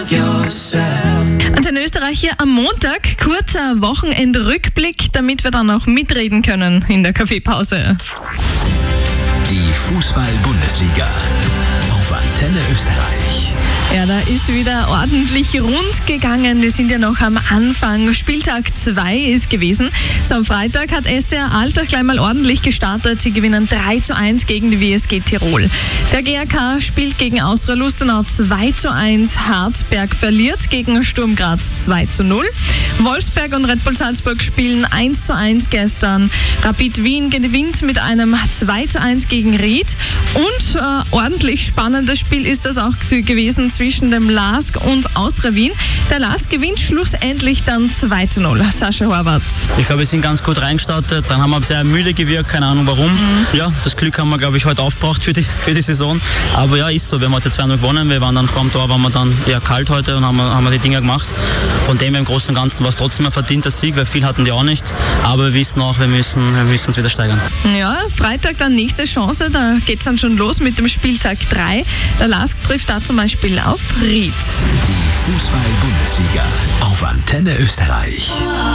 Antenne Österreich hier am Montag. Kurzer Wochenendrückblick, damit wir dann auch mitreden können in der Kaffeepause. Die Fußball-Bundesliga auf Antenne Österreich. Ja, da ist wieder ordentlich rund gegangen. Wir sind ja noch am Anfang. Spieltag 2 ist gewesen. So, am Freitag hat SCR Altach gleich mal ordentlich gestartet. Sie gewinnen 3:1 gegen die WSG Tirol. Der GAK spielt gegen Austria Lustenau 2:1. Harzberg verliert gegen Sturm Graz 2:0. Wolfsberg und Red Bull Salzburg spielen 1:1 gestern. Rapid Wien gewinnt mit einem 2:1 gegen Ried. Und ordentlich spannendes Spiel ist das auch gewesen zwischen dem LASK und Austria Wien. Der LASK gewinnt schlussendlich dann 2:0. Sascha Horvath. Ich glaube, wir sind ganz gut reingestartet. Dann haben wir sehr müde gewirkt, keine Ahnung warum. Ja, das Glück haben wir, glaube ich, heute aufgebraucht für die Saison. Aber ja, ist so. Wir haben heute 2:0 gewonnen. Wir waren dann vor dem Tor, waren wir dann eher kalt heute und haben wir die Dinger gemacht. Von dem her im Großen und Ganzen war es trotzdem ein verdienter Sieg, weil viel hatten die auch nicht. Aber wir wissen auch, wir müssen uns wieder steigern. Ja, Freitag dann nächste Chance. Da geht es dann schon los mit dem Spieltag 3. Der LASK trifft da zum Beispiel auf Ried. Die Fußball-Bundesliga auf Antenne Österreich.